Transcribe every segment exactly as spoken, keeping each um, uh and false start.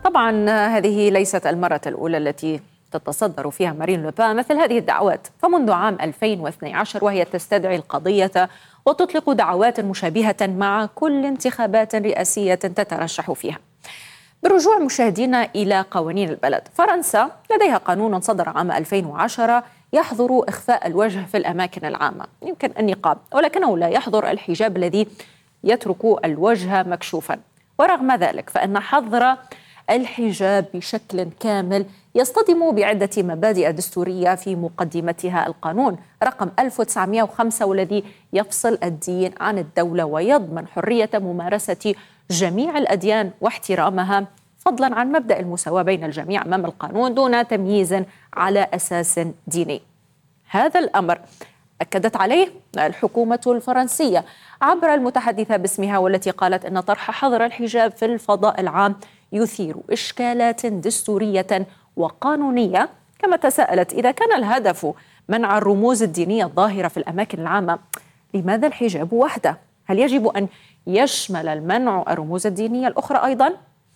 طبعا هذه ليست المرة الأولى التي تتصدر فيها مارين لوبان مثل هذه الدعوات، فمنذ عام ألفين واثني عشر وهي تستدعي القضية وتطلق دعوات مشابهة مع كل انتخابات رئاسية تترشح فيها. بالرجوع مشاهدينا إلى قوانين البلد، فرنسا لديها قانون صدر عام ألفين وعشرة يحظر إخفاء الوجه في الأماكن العامة، يمكن النقاب، ولكنه لا يحظر الحجاب الذي يترك الوجه مكشوفا. ورغم ذلك فإن حظر الحجاب بشكل كامل يصطدم بعدة مبادئ دستورية في مقدمتها القانون رقم ألف وتسعمائة وخمسة، والذي يفصل الدين عن الدولة ويضمن حرية ممارسة جميع الأديان واحترامها، فضلا عن مبدأ المساواة بين الجميع أمام القانون دون تمييز على أساس ديني. هذا الأمر أكدت عليه الحكومة الفرنسية عبر المتحدثة باسمها، والتي قالت أن طرح حظر الحجاب في الفضاء العام يثير إشكالات دستورية وقانونية. كما تساءلت إذا كان الهدف منع الرموز الدينية الظاهرة في الأماكن العامة، لماذا الحجاب وحده؟ هل يجب أن يشمل المنع الرموز الدينية الأخرى أيضا؟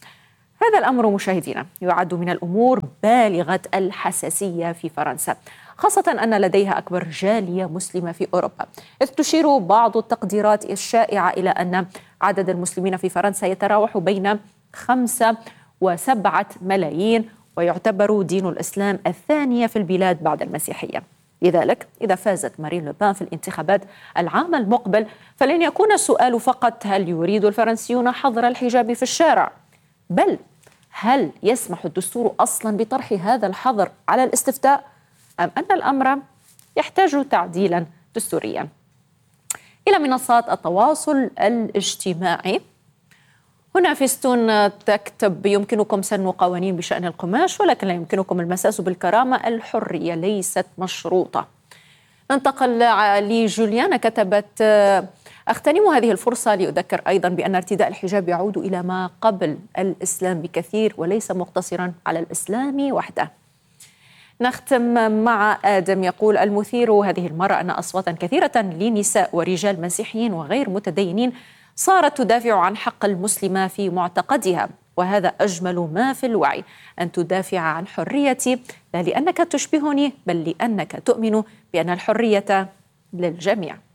هذا الأمر مشاهدينا يعد من الأمور بالغة الحساسية في فرنسا، خاصة أن لديها أكبر جالية مسلمة في أوروبا، إذ تشير بعض التقديرات الشائعة إلى أن عدد المسلمين في فرنسا يتراوح بين خمسة وسبعة ملايين، ويعتبر دين الإسلام الثانية في البلاد بعد المسيحية. لذلك إذا فازت مارين لوبان في الانتخابات العام المقبل، فلن يكون السؤال فقط هل يريد الفرنسيون حظر الحجاب في الشارع، بل هل يسمح الدستور أصلا بطرح هذا الحظر على الاستفتاء، أم أن الأمر يحتاج تعديلا دستوريا؟ إلى منصات التواصل الاجتماعي، هنا فيستون تكتب: يمكنكم سن قوانين بشأن القماش ولكن لا يمكنكم المساس بالكرامة، الحرية ليست مشروطة. ننتقل لجوليانا، كتبت: أغتنم هذه الفرصة لأذكر أيضا بأن ارتداء الحجاب يعود إلى ما قبل الإسلام بكثير وليس مقتصرا على الإسلام وحده. نختم مع آدم يقول: المثير هذه المرة أن أصواتا كثيرة لنساء ورجال مسيحيين وغير متدينين صارت تدافع عن حق المسلمة في معتقدها، وهذا أجمل ما في الوعي، أن تدافع عن حريتي لا لأنك تشبهني بل لأنك تؤمن بأن الحرية للجميع.